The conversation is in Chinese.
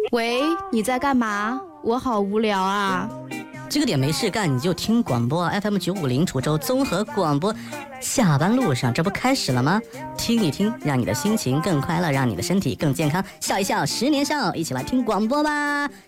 喂，你在干嘛？我好无聊啊。 这个点没事干，你就听广播 FM950 滁州综合广播。下班路上，这不开始了吗？听一听，让你的心情更快乐，让你的身体更健康。笑一笑，10年少，一起来听广播吧。